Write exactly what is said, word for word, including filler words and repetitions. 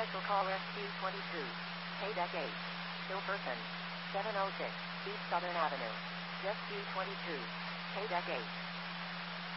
Special call Rescue twenty-two. K-Deck eight. Still person. seven oh six East Southern Avenue. Rescue twenty-two. K-Deck eight.